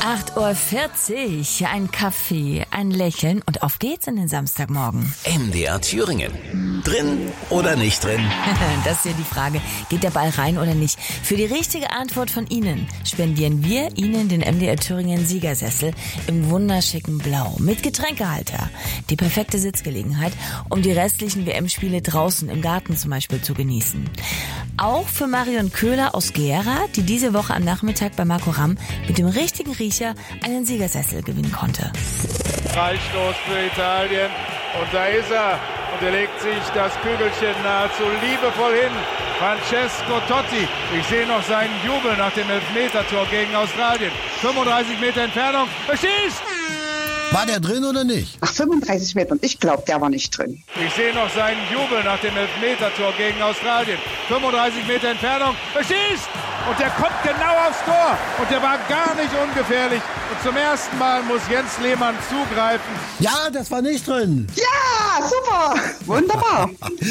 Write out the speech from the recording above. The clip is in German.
8:40 Uhr, ein Kaffee, ein Lächeln und auf geht's in den Samstagmorgen. MDR Thüringen. Drin oder nicht drin? Das ist ja die Frage. Geht der Ball rein oder nicht? Für die richtige Antwort von Ihnen spendieren wir Ihnen den MDR Thüringen Siegersessel im wunderschicken Blau mit Getränkehalter. Die perfekte Sitzgelegenheit, um die restlichen WM-Spiele draußen im Garten zum Beispiel zu genießen. Auch für Marion Köhler aus Gera, die diese Woche am Nachmittag bei Marco Ramm mit dem richtigen Riecher einen Siegersessel gewinnen konnte. Freistoß für Italien und da ist er und er legt sich das Kügelchen nahezu liebevoll hin. Francesco Totti, ich sehe noch seinen Jubel nach dem Elfmetertor gegen Australien. 35 Meter Entfernung, er schießt! War der drin oder nicht? Ach, 35 Meter. Ich glaube, der war nicht drin. Ich sehe noch seinen Jubel nach dem Elfmetertor gegen Australien. 35 Meter Entfernung, er schießt! Und der kommt genau aufs Tor. Und der war gar nicht ungefährlich. Und zum ersten Mal muss Jens Lehmann zugreifen. Ja, das war nicht drin. Ja, super. Wunderbar.